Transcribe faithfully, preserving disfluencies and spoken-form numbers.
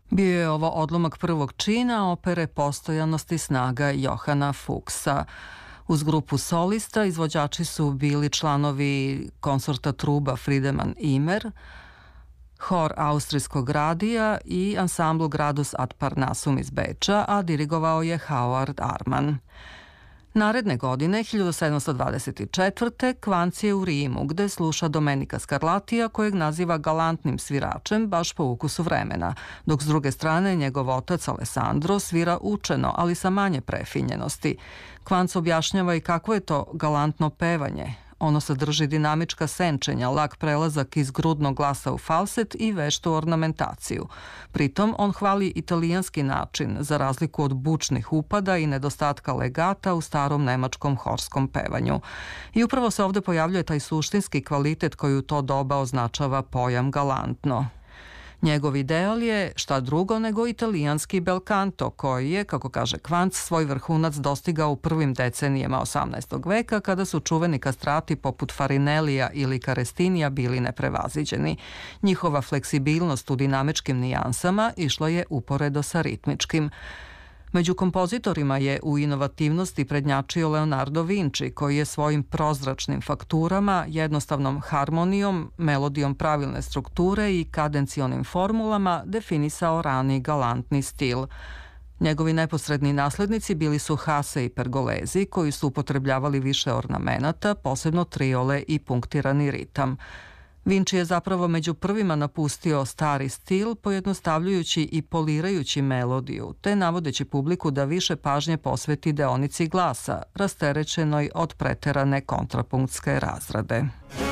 Bio je ovo odlomak prvog čina opere Postojanost i snaga Johana Fuchsa. Uz grupu solista izvođači su bili članovi konsorta truba Friedemann Imer, hor Austrijskog radija i ansambl Gradus ad Parnassum iz Beča, a dirigovao je Howard Arman. Naredne godine, hiljadu sedamsto dvadeset četvrte. Kvanc je u Rimu, gde sluša Domenica Scarlatija, kojeg naziva galantnim sviračem baš po ukusu vremena, dok s druge strane njegov otac Alessandro svira učeno, ali sa manje prefinjenosti. Kvanc objašnjava i kako je to galantno pevanje. Ono sadrži dinamička senčenja, lak prelazak iz grudnog glasa u falset i veštu ornamentaciju. Pritom on hvali italijanski način, za razliku od bučnih upada i nedostatka legata u starom nemačkom horskom pevanju. I upravo se ovde pojavljuje taj suštinski kvalitet koji u to doba označava pojam galantno. Njegov ideal je šta drugo nego italijanski bel canto, koji je, kako kaže Kvanc, svoj vrhunac dostigao u prvim decenijama osamnaestog veka, kada su čuveni kastrati poput Farinellija ili Carestinija bili neprevaziđeni. Njihova fleksibilnost u dinamičkim nijansama išla je uporedo sa ritmičkim. Među kompozitorima je u inovativnosti prednjačio Leonardo Vinci, koji je svojim prozračnim fakturama, jednostavnom harmonijom, melodijom pravilne strukture i kadencionim formulama definisao rani galantni stil. Njegovi neposredni naslednici bili su Hasse i Pergolesi, koji su upotrebljavali više ornamenata, posebno triole i punktirani ritam. Vinci je zapravo među prvima napustio stari stil, pojednostavljujući i polirajući melodiju, te navodeći publiku da više pažnje posveti deonici glasa, rasterećenoj od preterane kontrapunktske razrade.